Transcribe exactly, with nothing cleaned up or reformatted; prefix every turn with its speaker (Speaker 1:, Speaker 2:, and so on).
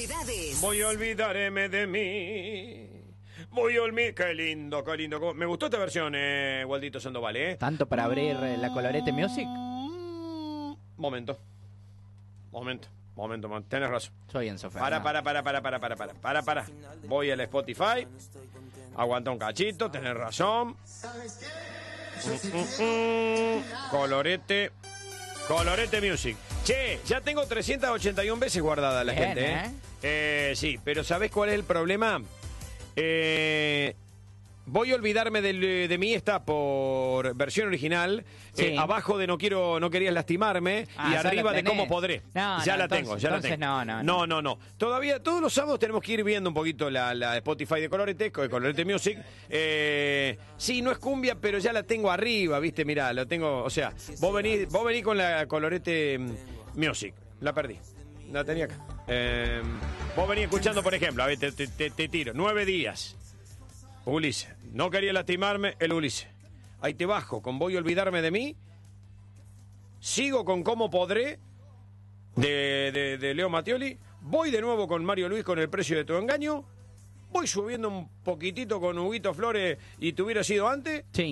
Speaker 1: Novedades.
Speaker 2: Voy a olvidarme de mí. Voy a olvidar. Qué lindo, qué lindo. Me gustó esta versión, eh, Waldito Sandoval, ¿eh?
Speaker 3: ¿Tanto para abrir eh, la Colorete Music?
Speaker 2: Momento. Momento. Momento, momento. Tenés razón.
Speaker 3: Soy Enzo
Speaker 2: Para,
Speaker 3: Fernández.
Speaker 2: para, para, para, para, para, para, para, para. Voy al Spotify. Aguanta un cachito, tenés razón. Mm, mm, mm. Colorete. Colorete Music. Che, ya tengo trescientas ochenta y una veces guardada la
Speaker 3: Bien,
Speaker 2: gente, ¿eh?
Speaker 3: ¿eh?
Speaker 2: Eh, sí, pero ¿sabés cuál es el problema? Eh... Voy a olvidarme del- de mí, está por versión original,
Speaker 3: Sí.
Speaker 2: eh, abajo de no quiero, no querías lastimarme
Speaker 3: Ah,
Speaker 2: y
Speaker 3: ya la
Speaker 2: arriba de
Speaker 3: tenés.
Speaker 2: cómo podré.
Speaker 3: No,
Speaker 2: ya
Speaker 3: no,
Speaker 2: la
Speaker 3: entonces-
Speaker 2: tengo, ya la
Speaker 3: entonces
Speaker 2: tengo.
Speaker 3: no, no,
Speaker 2: no, no, no. Todavía todos los sábados tenemos que ir viendo un poquito la, la Spotify de Colorete, de Colorete Music. Eh, sí, no es cumbia, pero ya la tengo arriba, viste, mirá, lo tengo, o sea, vos venís, vos venís con la Colorete mm, Music, la perdí. La tenía acá. Eh, vos venís escuchando, por ejemplo, a ver, te, te- te- te tiro, nueve días. Ulises, no quería lastimarme, el Ulises. Ahí te bajo con Voy a olvidarme de mí. Sigo con Cómo podré de, de, de Leo Mattioli. Voy de nuevo con Mario Luis con El precio de tu engaño. Voy subiendo un poquitito con Huguito Flores y te hubiera sido antes.
Speaker 3: Sí.